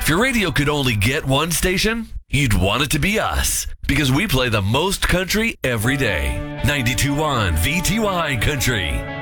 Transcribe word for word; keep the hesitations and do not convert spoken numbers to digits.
If your radio could only get one station, you'd want it to be us, because we play the most country every day. ninety-two point one V T Y Country.